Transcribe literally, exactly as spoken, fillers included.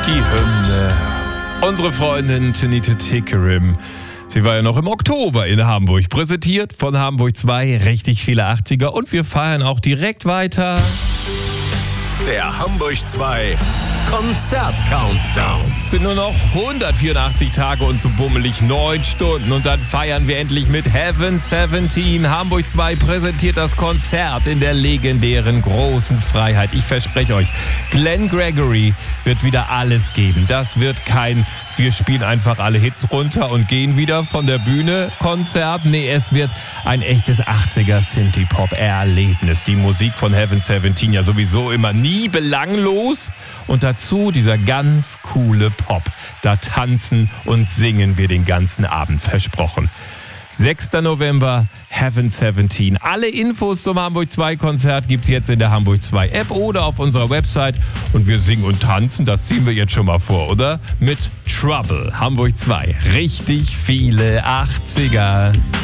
Die Hymne. Unsere Freundin Tanita Tikaram. Sie war ja noch im Oktober in Hamburg. Präsentiert von Hamburg zwei. Richtig viele achtziger. Und wir feiern auch direkt weiter. Der Hamburg zwei Konzert-Countdown. Es sind nur noch hundertvierundachtzig Tage und so bummelig neun Stunden. Und dann feiern wir endlich mit Heaven siebzehn. Hamburg zwei präsentiert das Konzert in der legendären großen Freiheit. Ich verspreche euch, Glenn Gregory wird wieder alles geben. Das wird kein wir spielen einfach alle Hits runter und gehen wieder von der Bühne Konzert. Nee, es wird ein echtes achtziger Synthie-Pop-Erlebnis. Die Musik von Heaven siebzehn ja sowieso immer nie belanglos. Und dazu dieser ganz coole Pop. Da tanzen und singen wir den ganzen Abend, versprochen. sechster November, Heaven siebzehn. Alle Infos zum Hamburg zwei Konzert gibt's jetzt in der Hamburg zwei App oder auf unserer Website. Und wir singen und tanzen, das ziehen wir jetzt schon mal vor, oder? Mit Trouble, Hamburg zwei. Richtig viele achtziger.